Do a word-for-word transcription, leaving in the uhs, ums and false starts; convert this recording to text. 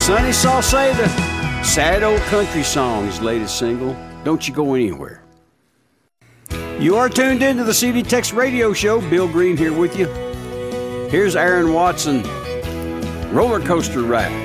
Sonny Salcedo, Sad Old Country Song, his latest single. Don't you go anywhere. You are tuned into the C D Tex Radio Show. Bill Green here with you. Here's Aaron Watson, Roller Coaster Ride.